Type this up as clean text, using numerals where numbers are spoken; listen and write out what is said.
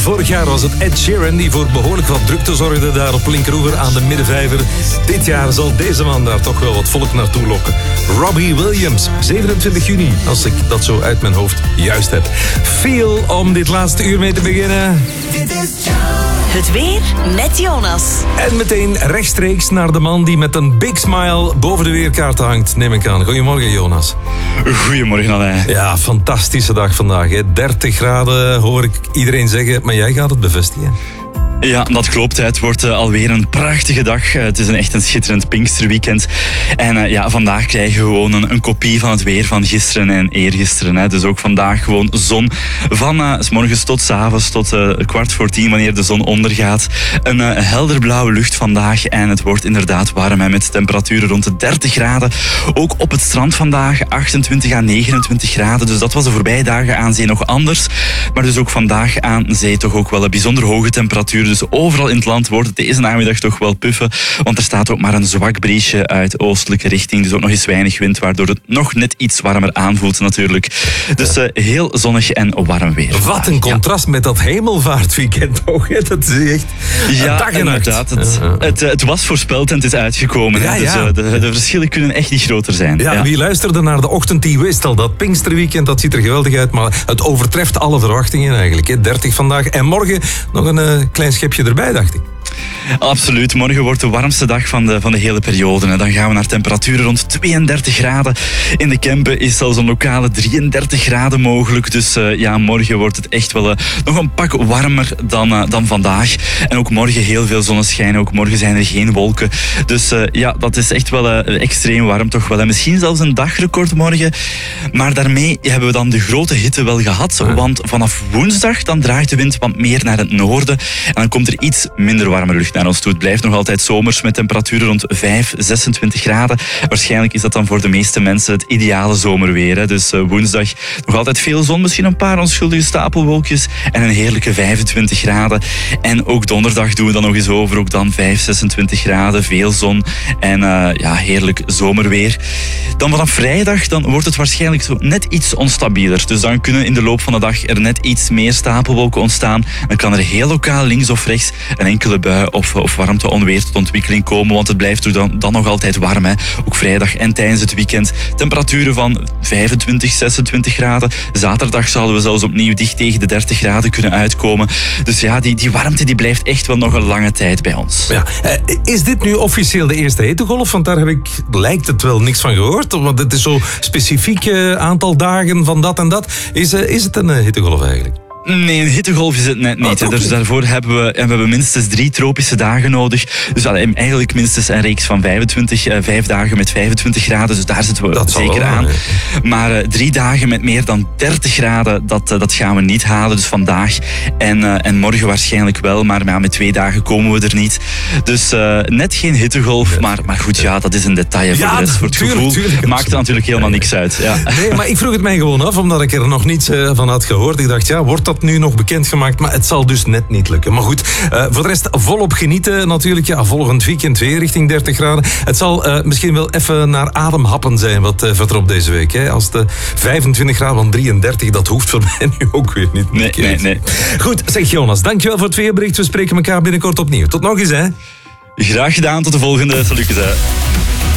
Vorig jaar was het Ed Sheeran die voor behoorlijk wat drukte zorgde daar op linkeroever aan de Middenvijver. Dit jaar zal deze man daar toch wel wat volk naartoe lokken. Robbie Williams, 27 juni, als ik dat zo uit mijn hoofd juist heb. Feel om dit laatste uur mee te beginnen. Het weer met Jonas. En meteen rechtstreeks naar de man die met een big smile boven de weerkaart hangt, neem ik aan. Goedemorgen, Jonas. Goedemorgen, Alain. Ja, fantastische dag vandaag. Hè. 30 graden hoor ik iedereen zeggen, maar jij gaat het bevestigen. Ja, dat klopt. Het wordt alweer een prachtige dag. Het is echt een schitterend Pinksterweekend. En vandaag krijgen we gewoon een kopie van het weer van gisteren en eergisteren. Hè. Dus ook vandaag gewoon zon. Van 's morgens tot 's avonds tot 9:15 wanneer de zon ondergaat. Een helderblauwe lucht vandaag. En het wordt inderdaad warm hè, met temperaturen rond de 30 graden. Ook op het strand vandaag 28 à 29 graden. Dus dat was de voorbije dagen aan zee nog anders. Maar dus ook vandaag aan zee toch ook wel een bijzonder hoge temperatuur. Dus overal in het land wordt het deze namiddag toch wel puffen. Want er staat ook maar een zwak briesje uit oostelijke richting. Dus ook nog eens weinig wind, waardoor het nog net iets warmer aanvoelt natuurlijk. Dus heel zonnig en warm weer. Wat een contrast met dat hemelvaartweekend toch. Dat is echt dag en nacht. Inderdaad. Het was voorspeld en het is uitgekomen. Ja, ja. Dus de verschillen kunnen echt niet groter zijn. Ja, wie luisterde naar de ochtend die wist al dat Pinksterweekend, dat ziet er geweldig uit. Maar het overtreft alle verwachtingen eigenlijk. Hè. 30 vandaag en morgen nog een klein schepje erbij, dacht ik. Absoluut. Morgen wordt de warmste dag van de hele periode. Dan gaan we naar temperaturen rond 32 graden. In de Kempen is zelfs een lokale 33 graden mogelijk. Dus morgen wordt het echt wel nog een pak warmer dan vandaag. En ook morgen heel veel zonneschijn. Ook morgen zijn er geen wolken. Dus dat is echt wel extreem warm toch wel. En misschien zelfs een dagrecord morgen. Maar daarmee hebben we dan de grote hitte wel gehad. Want vanaf woensdag dan draait de wind wat meer naar het noorden. En dan komt er iets minder warme lucht naar ons toe. Het blijft nog altijd zomers met temperaturen rond 26 graden. Waarschijnlijk is dat dan voor de meeste mensen het ideale zomerweer. Hè. Dus woensdag nog altijd veel zon, misschien een paar onschuldige stapelwolkjes en een heerlijke 25 graden. En ook donderdag doen we dan nog eens over. Ook dan 26 graden, veel zon en heerlijk zomerweer. Dan vanaf vrijdag dan wordt het waarschijnlijk zo net ietsonstabieler. Dus dan kunnen in de loop van de dag er net iets meer stapelwolken ontstaan. Dan kan er heel lokaal links of rechts een enkele bui of warmte-onweer tot ontwikkeling komen, want het blijft dan nog altijd warm. Hè. Ook vrijdag en tijdens het weekend. Temperaturen van 25, 26 graden. Zaterdag zouden we zelfs opnieuw dicht tegen de 30 graden kunnen uitkomen. Dus ja, die warmte die blijft echt wel nog een lange tijd bij ons. Ja. Is dit nu officieel de eerste hittegolf? Want daar heb ik, lijkt het wel, niks van gehoord. Want het is zo specifiek aantal dagen van dat en dat. Is het een hittegolf eigenlijk? Nee, een hittegolf is het net niet. Dus daarvoor hebben we minstens 3 tropische dagen nodig. Dus eigenlijk minstens een reeks van 5 dagen met 25 graden. Dus daar zitten we dat zeker aan. Ja. Maar 3 dagen met meer dan 30 graden, dat gaan we niet halen. Dus vandaag en morgen waarschijnlijk wel. Maar met 2 dagen komen we er niet. Dus net geen hittegolf. Maar goed, ja, dat is een detail. Voor de rest, voor het gevoel maakt er natuurlijk helemaal niks uit. Ja. Nee, maar ik vroeg het mij gewoon af, omdat ik er nog niets van had gehoord. Ik dacht, ja, wordt dat nu nog bekendgemaakt, maar het zal dus net niet lukken. Maar goed, voor de rest volop genieten natuurlijk. Ja, volgend weekend weer richting 30 graden. Het zal misschien wel even naar ademhappen zijn wat verderop deze week. Hè. Als de 25 graden van 33, dat hoeft voor mij nu ook weer niet. Nee. Goed, zeg Jonas, dankjewel voor het weerbericht. We spreken elkaar binnenkort opnieuw. Tot nog eens, hè. Graag gedaan, tot de volgende. Salut.